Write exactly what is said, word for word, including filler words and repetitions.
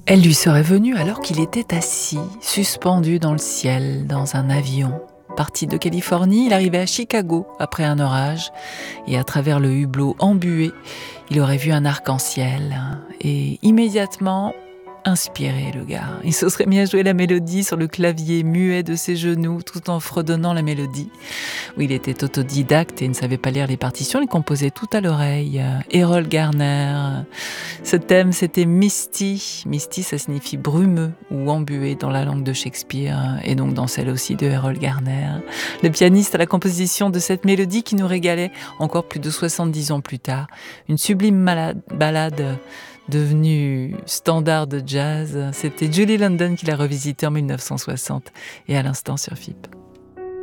Elle lui serait venue alors qu'il était assis, suspendu dans le ciel, dans un avion. Parti de Californie, il arrivait à Chicago après un orage, et à travers le hublot embué, il aurait vu un arc-en-ciel, et immédiatement, inspiré le gars, il se serait mis à jouer la mélodie sur le clavier muet de ses genoux, tout en fredonnant la mélodie. Oui, il était autodidacte et ne savait pas lire les partitions, il composait tout à l'oreille. Errol Garner. Ce thème, c'était Misty. Misty, ça signifie brumeux ou embué dans la langue de Shakespeare, et donc dans celle aussi de Errol Garner. Le pianiste à la composition de cette mélodie qui nous régalait encore plus de soixante-dix ans plus tard. Une sublime malade, ballade devenue standard de jazz. C'était Julie London qui l'a revisitée en mille neuf cent soixante, et à l'instant sur F I P.